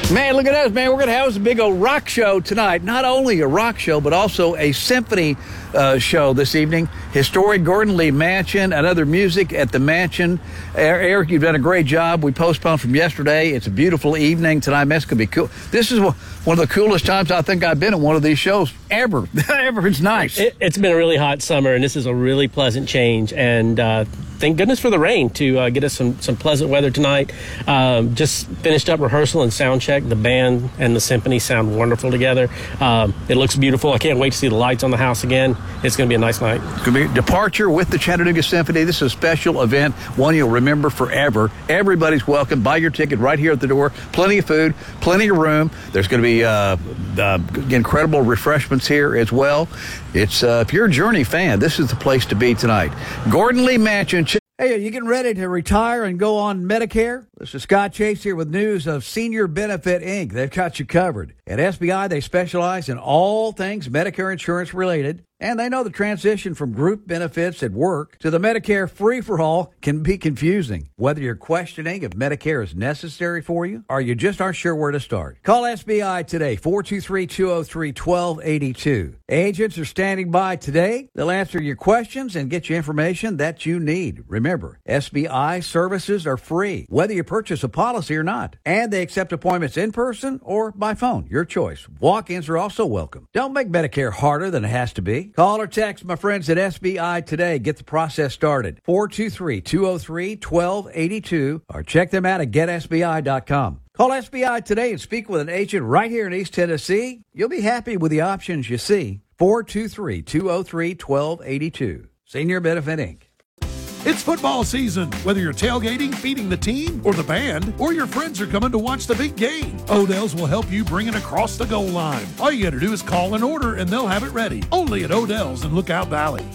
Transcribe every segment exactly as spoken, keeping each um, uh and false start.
Man, look at us, man. We're going to have a big old rock show tonight. Not only a rock show, but also a symphony uh, show this evening. Historic Gordon Lee Mansion and other music at the Mansion. Eric, you've done a great job. We postponed from yesterday. It's a beautiful evening tonight. Man, it's going to be cool. This is one of the coolest times I think I've been at one of these shows ever. ever. It's nice. It, it's been a really hot summer, and this is a really pleasant change. And uh, thank goodness for the rain to uh, get us some, some pleasant weather tonight. Um, just finished up rehearsal and sound check. The band and the symphony sound wonderful together. Um, it looks beautiful. I can't wait to see the lights on the house again. It's going to be a nice night. It's going to be a departure with the Chattanooga Symphony. This is a special event, one you'll remember forever. Everybody's welcome. Buy your ticket right here at the door. Plenty of food, plenty of room. There's going to be uh, uh, incredible refreshments here as well. It's uh, if you're a Journey fan, this is the place to be tonight. Gordon Lee Mansion. Hey, are you getting ready to retire and go on Medicare? This is Scott Chase here with news of Senior Benefit Incorporated. They've got you covered. At S B I, they specialize in all things Medicare insurance related, and they know the transition from group benefits at work to the Medicare free-for-all can be confusing. Whether you're questioning if Medicare is necessary for you or you just aren't sure where to start, call S B I today, four two three, two oh three, one two eight two. Agents are standing by today. They'll answer your questions and get you information that you need. Remember, S B I services are free, whether you purchase a policy or not, and they accept appointments in person or by phone. Your choice. Walk-ins are also welcome. Don't make Medicare harder than it has to be. Call or text my friends at S B I today. Get the process started. four two three, two oh three, one two eight two or check them out at get S B I dot com. Call S B I today and speak with an agent right here in East Tennessee. You'll be happy with the options you see. four two three, two oh three, one two eight two. Senior Benefit Incorporated. It's football season. Whether you're tailgating, feeding the team, or the band, or your friends are coming to watch the big game, Odell's will help you bring it across the goal line. All you got to do is call and order, and they'll have it ready. Only at Odell's in Lookout Valley.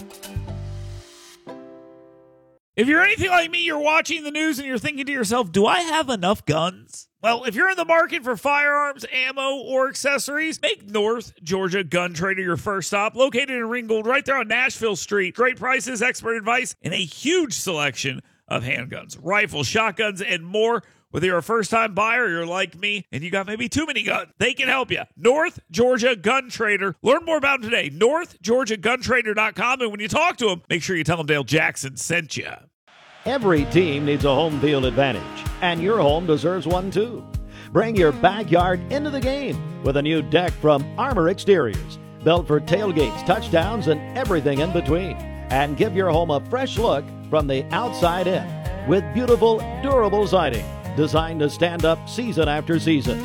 If you're anything like me, you're watching the news and you're thinking to yourself, do I have enough guns? Well, if you're in the market for firearms, ammo, or accessories, make North Georgia Gun Trader your first stop. Located in Ringgold, right there on Nashville Street. Great prices, expert advice, and a huge selection of handguns, rifles, shotguns, and more. Whether you're a first-time buyer or you're like me and you got maybe too many guns, they can help you. North Georgia Gun Trader. Learn more about them today. north georgia gun trader dot com. And when you talk to them, make sure you tell them Dale Jackson sent you. Every team needs a home field advantage, and your home deserves one too. Bring your backyard into the game with a new deck from Armor Exteriors, built for tailgates, touchdowns, and everything in between. And give your home a fresh look from the outside in with beautiful, durable siding designed to stand up season after season.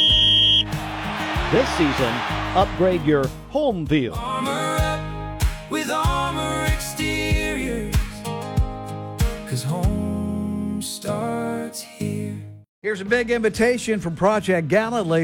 This season, upgrade your home field. Armor up with Armor Exteriors, 'cause home starts here. Here's a big invitation from Project Galilee.